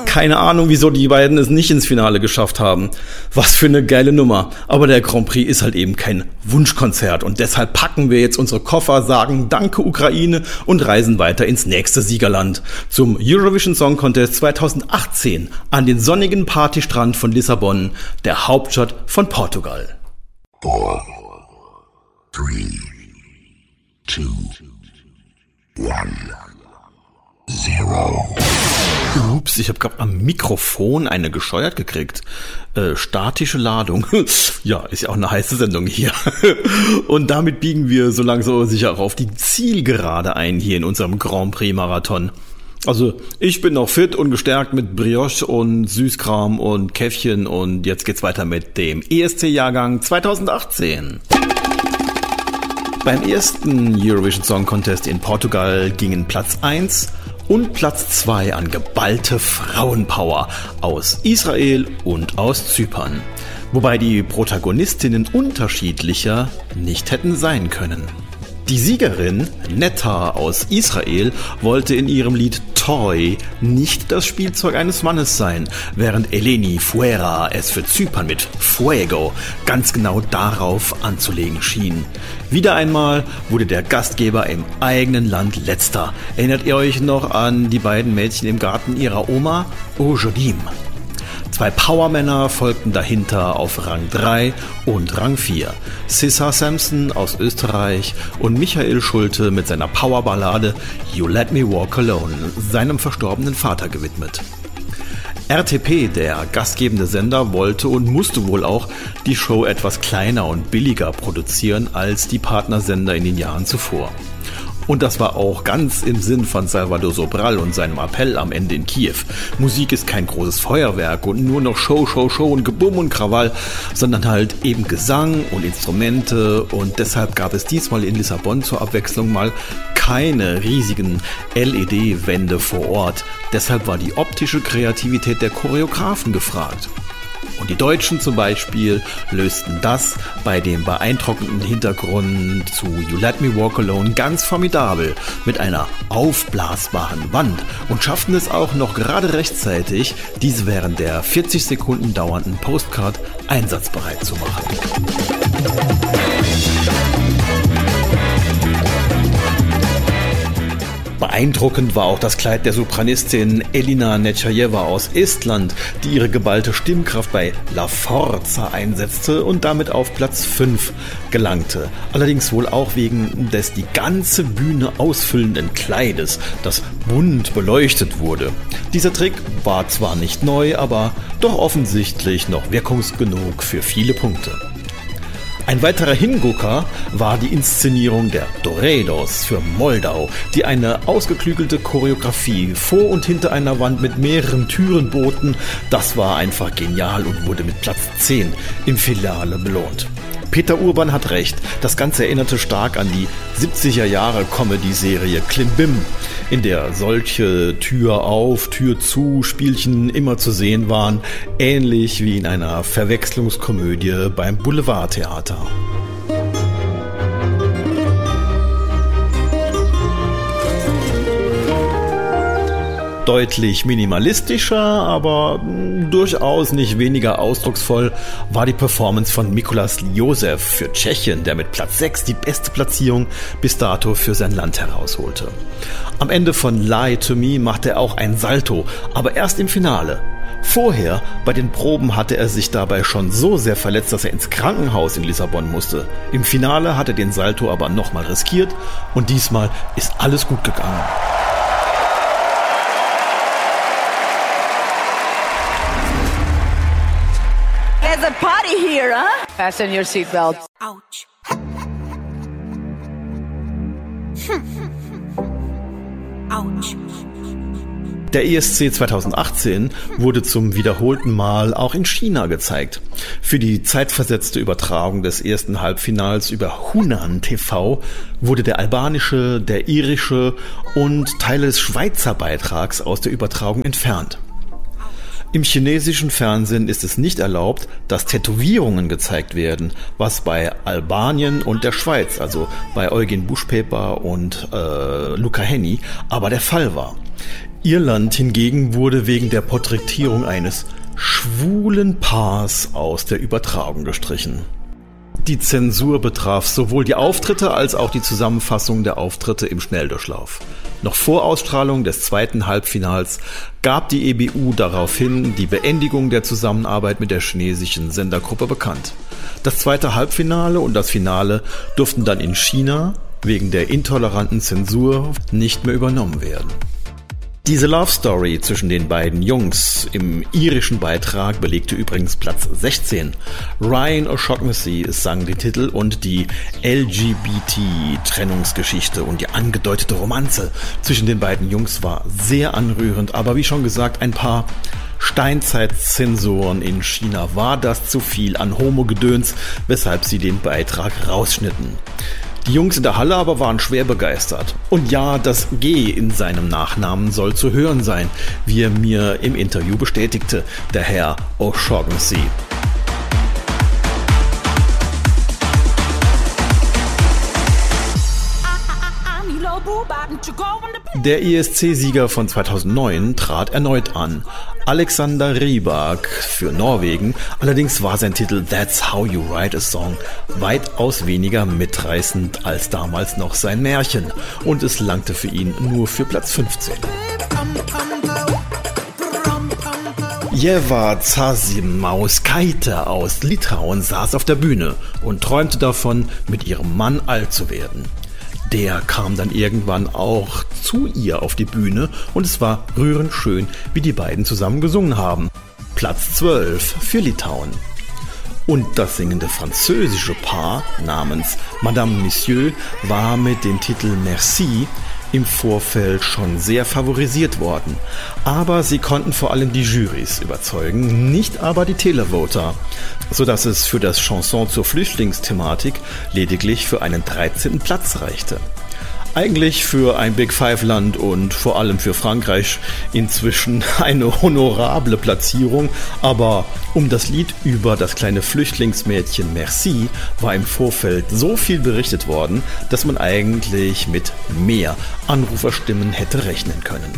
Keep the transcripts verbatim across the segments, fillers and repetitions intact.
keine Ahnung, wieso die beiden es nicht ins Finale geschafft haben. Was für eine geile Nummer. Aber der Grand Prix ist halt eben kein Wunschkonzert und deshalb packen wir jetzt unsere Koffer, sagen Danke Ukraine und reisen weiter ins nächste Siegerland. Zum Eurovision Song Contest zweitausendachtzehn an den sonnigen Partystrand von Lissabon, der Hauptstadt von Portugal. Four, three, two, one, zero. Ups, ich habe gerade am Mikrofon eine gescheuert gekriegt. Äh, statische Ladung. Ja, ist ja auch eine heiße Sendung hier. Und damit biegen wir so langsam aber sicher auch auf die Zielgerade ein hier in unserem Grand Prix Marathon. Also ich bin noch fit und gestärkt mit Brioche und Süßkram und Käffchen und jetzt geht's weiter mit dem E S C-Jahrgang zweitausendachtzehn. Beim ersten Eurovision Song Contest in Portugal gingen Platz eins und Platz zwei an geballte Frauenpower aus Israel und aus Zypern. Wobei die Protagonistinnen unterschiedlicher nicht hätten sein können. Die Siegerin, Netta aus Israel, wollte in ihrem Lied Toy nicht das Spielzeug eines Mannes sein, während Eleni Fuera es für Zypern mit Fuego ganz genau darauf anzulegen schien. Wieder einmal wurde der Gastgeber im eigenen Land Letzter. Erinnert ihr euch noch an die beiden Mädchen im Garten ihrer Oma? Ojodim. Zwei Powermänner folgten dahinter auf Rang drei und Rang vier. Sissa Samson aus Österreich und Michael Schulte mit seiner Powerballade You Let Me Walk Alone, seinem verstorbenen Vater gewidmet. R T P, der gastgebende Sender, wollte und musste wohl auch die Show etwas kleiner und billiger produzieren als die Partnersender in den Jahren zuvor. Und das war auch ganz im Sinn von Salvador Sobral und seinem Appell am Ende in Kiew. Musik ist kein großes Feuerwerk und nur noch Show, Show, Show und Gebumm und Krawall, sondern halt eben Gesang und Instrumente. Und deshalb gab es diesmal in Lissabon zur Abwechslung mal keine riesigen L E D-Wände vor Ort. Deshalb war die optische Kreativität der Choreografen gefragt. Und die Deutschen zum Beispiel lösten das bei dem beeindruckenden Hintergrund zu You Let Me Walk Alone ganz formidabel mit einer aufblasbaren Wand und schafften es auch noch gerade rechtzeitig, diese während der vierzig Sekunden dauernden Postcard einsatzbereit zu machen. Beeindruckend war auch das Kleid der Sopranistin Elina Nečajeva aus Estland, die ihre geballte Stimmkraft bei La Forza einsetzte und damit auf Platz fünf gelangte. Allerdings wohl auch wegen des die ganze Bühne ausfüllenden Kleides, das bunt beleuchtet wurde. Dieser Trick war zwar nicht neu, aber doch offensichtlich noch wirkungsgenug für viele Punkte. Ein weiterer Hingucker war die Inszenierung der Toreros für Moldau, die eine ausgeklügelte Choreografie vor und hinter einer Wand mit mehreren Türen boten. Das war einfach genial und wurde mit Platz zehn im Finale belohnt. Peter Urban hat recht, das Ganze erinnerte stark an die siebziger Jahre Comedy-Serie Klimbim, in der solche Tür auf, Tür zu Spielchen immer zu sehen waren, ähnlich wie in einer Verwechslungskomödie beim Boulevardtheater. Deutlich minimalistischer, aber mh, durchaus nicht weniger ausdrucksvoll war die Performance von Mikolas Josef für Tschechien, der mit Platz sechs die beste Platzierung bis dato für sein Land herausholte. Am Ende von Lie to Me machte er auch ein Salto, aber erst im Finale. Vorher, bei den Proben, hatte er sich dabei schon so sehr verletzt, dass er ins Krankenhaus in Lissabon musste. Im Finale hat er den Salto aber nochmal riskiert und diesmal ist alles gut gegangen. There's a party here, huh? Fasten your seatbelts. Ouch. Ouch. Der E S C zweitausendachtzehn wurde zum wiederholten Mal auch in China gezeigt. Für die zeitversetzte Übertragung des ersten Halbfinals über Hunan T V wurde der albanische, der irische und Teile des Schweizer Beitrags aus der Übertragung entfernt. Im chinesischen Fernsehen ist es nicht erlaubt, dass Tätowierungen gezeigt werden, was bei Albanien und der Schweiz, also bei Eugen Buschpeper und äh, Luca Hänni, aber der Fall war. Irland hingegen wurde wegen der Porträtierung eines schwulen Paars aus der Übertragung gestrichen. Die Zensur betraf sowohl die Auftritte als auch die Zusammenfassung der Auftritte im Schnelldurchlauf. Noch vor Ausstrahlung des zweiten Halbfinals gab die E B U daraufhin die Beendigung der Zusammenarbeit mit der chinesischen Sendergruppe bekannt. Das zweite Halbfinale und das Finale durften dann in China wegen der intoleranten Zensur nicht mehr übernommen werden. Diese Love Story zwischen den beiden Jungs im irischen Beitrag belegte übrigens Platz sechzehn. Ryan O'Shaughnessy sang die Titel und die L G B T-Trennungsgeschichte und die angedeutete Romanze zwischen den beiden Jungs war sehr anrührend, aber wie schon gesagt, ein paar Steinzeit-Zensoren in China war das zu viel an Homo-Gedöns, weshalb sie den Beitrag rausschnitten. Die Jungs in der Halle aber waren schwer begeistert. Und ja, das G in seinem Nachnamen soll zu hören sein, wie er mir im Interview bestätigte, der Herr O'Shaughnessy. Der E S C-Sieger von zweitausendneun trat erneut an, Alexander Rybak für Norwegen. Allerdings war sein Titel That's How You Write a Song weitaus weniger mitreißend als damals noch sein Märchen und es langte für ihn nur für Platz fünfzehn. Ieva Zasimauskaite aus Litauen saß auf der Bühne und träumte davon, mit ihrem Mann alt zu werden. Der kam dann irgendwann auch zu ihr auf die Bühne und es war rührend schön, wie die beiden zusammen gesungen haben. Platz zwölf für Litauen. Und das singende französische Paar namens Madame Monsieur war mit dem Titel Merci im Vorfeld schon sehr favorisiert worden. Aber sie konnten vor allem die Jurys überzeugen, nicht aber die Televoter, sodass es für das Chanson zur Flüchtlingsthematik lediglich für einen dreizehnten Platz reichte. Eigentlich für ein Big Five Land und vor allem für Frankreich inzwischen eine honorable Platzierung, aber um das Lied über das kleine Flüchtlingsmädchen Merci war im Vorfeld so viel berichtet worden, dass man eigentlich mit mehr Anruferstimmen hätte rechnen können.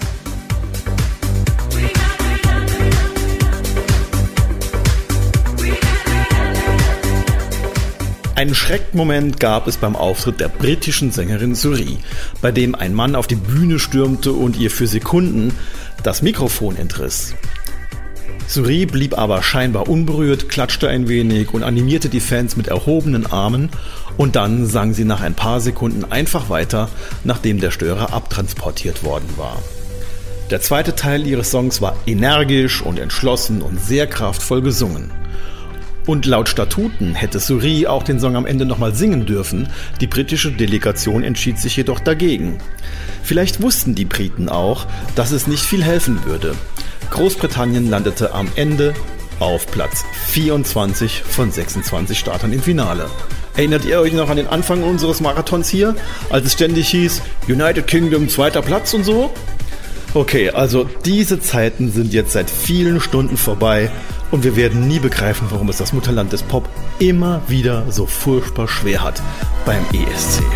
Einen Schreckmoment gab es beim Auftritt der britischen Sängerin Suri, bei dem ein Mann auf die Bühne stürmte und ihr für Sekunden das Mikrofon entriss. Suri blieb aber scheinbar unberührt, klatschte ein wenig und animierte die Fans mit erhobenen Armen und dann sang sie nach ein paar Sekunden einfach weiter, nachdem der Störer abtransportiert worden war. Der zweite Teil ihres Songs war energisch und entschlossen und sehr kraftvoll gesungen. Und laut Statuten hätte Suri auch den Song am Ende nochmal singen dürfen, die britische Delegation entschied sich jedoch dagegen. Vielleicht wussten die Briten auch, dass es nicht viel helfen würde. Großbritannien landete am Ende auf Platz vierundzwanzig von sechsundzwanzig Startern im Finale. Erinnert ihr euch noch an den Anfang unseres Marathons hier, als es ständig hieß, United Kingdom zweiter Platz und so? Okay, also diese Zeiten sind jetzt seit vielen Stunden vorbei und wir werden nie begreifen, warum es das Mutterland des Pop immer wieder so furchtbar schwer hat beim E S C.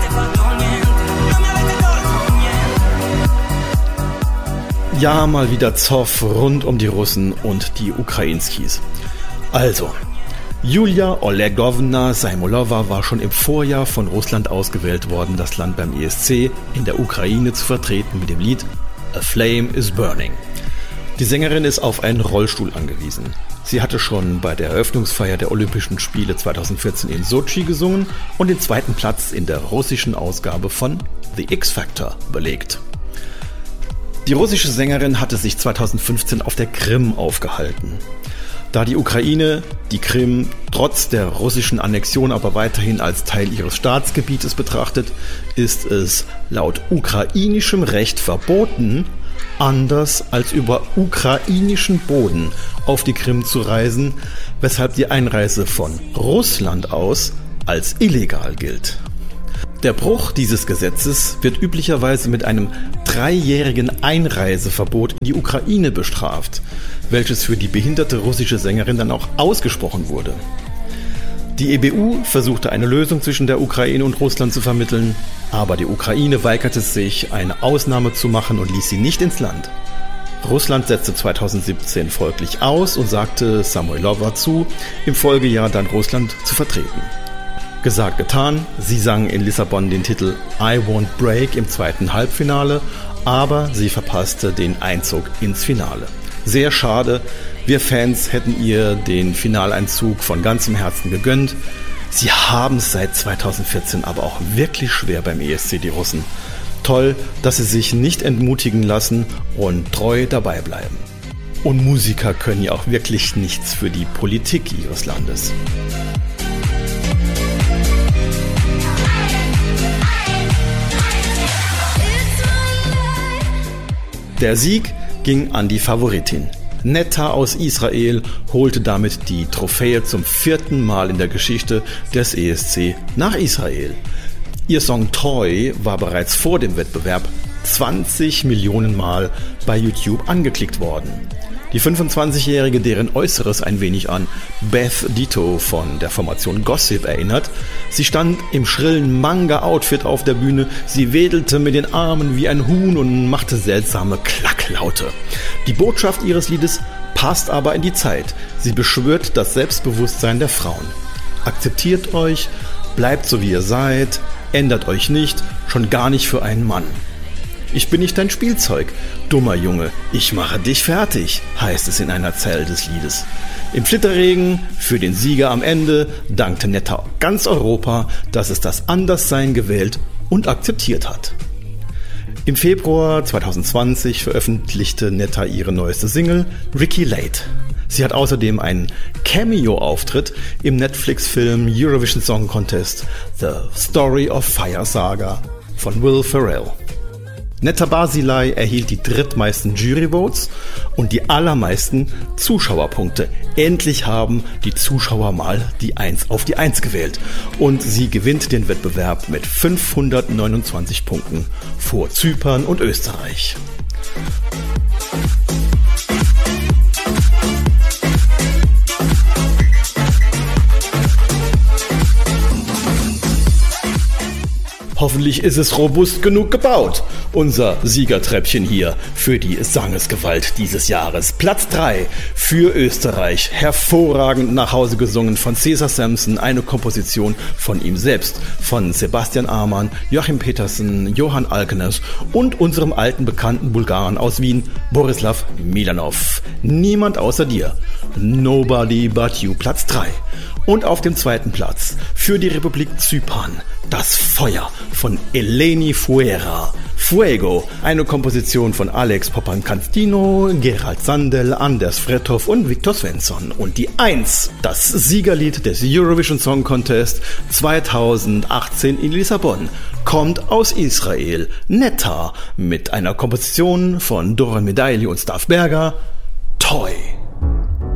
Ja, mal wieder Zoff rund um die Russen und die Ukrainskis. Also, Julia Olegowna Saimolova war schon im Vorjahr von Russland ausgewählt worden, das Land beim E S C in der Ukraine zu vertreten mit dem Lied A Flame is Burning. Die Sängerin ist auf einen Rollstuhl angewiesen. Sie hatte schon bei der Eröffnungsfeier der Olympischen Spiele zweitausendvierzehn in Sochi gesungen und den zweiten Platz in der russischen Ausgabe von The X Factor belegt. Die russische Sängerin hatte sich zweitausendfünfzehn auf der Krim aufgehalten. Da die Ukraine die Krim trotz der russischen Annexion aber weiterhin als Teil ihres Staatsgebietes betrachtet, ist es laut ukrainischem Recht verboten, anders als über ukrainischen Boden auf die Krim zu reisen, weshalb die Einreise von Russland aus als illegal gilt. Der Bruch dieses Gesetzes wird üblicherweise mit einem dreijährigen Einreiseverbot in die Ukraine bestraft, welches für die behinderte russische Sängerin dann auch ausgesprochen wurde. Die E B U versuchte eine Lösung zwischen der Ukraine und Russland zu vermitteln, Aber die Ukraine weigerte sich, eine Ausnahme zu machen und ließ sie nicht ins Land. Russland setzte zweitausendsiebzehn folglich aus und sagte Samoylova zu, im Folgejahr dann Russland zu vertreten. Gesagt, getan, sie sang in Lissabon den Titel I Won't Break im zweiten Halbfinale, aber sie verpasste den Einzug ins Finale. Sehr schade, wir Fans hätten ihr den Finaleinzug von ganzem Herzen gegönnt. Sie haben es seit zweitausendvierzehn aber auch wirklich schwer beim E S C, die Russen. Toll, dass sie sich nicht entmutigen lassen und treu dabei bleiben. Und Musiker können ja auch wirklich nichts für die Politik ihres Landes. Der Sieg ging an die Favoritin. Netta aus Israel holte damit die Trophäe zum vierten Mal in der Geschichte des E S C nach Israel. Ihr Song Toy war bereits vor dem Wettbewerb zwanzig Millionen Mal bei YouTube angeklickt worden. Die fünfundzwanzigjährige, deren Äußeres ein wenig an Beth Ditto von der Formation Gossip erinnert. Sie stand im schrillen Manga-Outfit auf der Bühne, sie wedelte mit den Armen wie ein Huhn und machte seltsame Klacklaute. Die Botschaft ihres Liedes passt aber in die Zeit. Sie beschwört das Selbstbewusstsein der Frauen. Akzeptiert euch, bleibt so wie ihr seid, ändert euch nicht, schon gar nicht für einen Mann. Ich bin nicht dein Spielzeug, dummer Junge, ich mache dich fertig, heißt es in einer Zeile des Liedes. Im Flitterregen, für den Sieger am Ende, dankte Netta ganz Europa, dass es das Anderssein gewählt und akzeptiert hat. Im Februar zweitausendzwanzig veröffentlichte Netta ihre neueste Single, Ricky Late. Sie hat außerdem einen Cameo-Auftritt im Netflix-Film Eurovision Song Contest The Story of Fire Saga von Will Ferrell. Netta Barzilay erhielt die drittmeisten Juryvotes und die allermeisten Zuschauerpunkte. Endlich haben die Zuschauer mal die Eins auf die Eins gewählt. Und sie gewinnt den Wettbewerb mit fünfhundertneunundzwanzig Punkten vor Zypern und Österreich. Hoffentlich ist es robust genug gebaut. Unser Siegertreppchen hier für die Sangesgewalt dieses Jahres. Platz drei für Österreich. Hervorragend nach Hause gesungen von Cesar Sampson. Eine Komposition von ihm selbst. Von Sebastian Amann, Joachim Petersen, Johann Alkenes und unserem alten bekannten Bulgaren aus Wien, Borislav Milanov. Niemand außer dir. Nobody but you. Platz drei. Und auf dem zweiten Platz für die Republik Zypern Das Feuer von Eleni Fuera. Fuego, eine Komposition von Alex Papankastino, Gerald Sandel, Anders Frethoff und Viktor Svensson. Und die Eins, das Siegerlied des Eurovision Song Contest zweitausendachtzehn in Lissabon, kommt aus Israel. Netta mit einer Komposition von Doron Medaili und Stav Berger. Toy.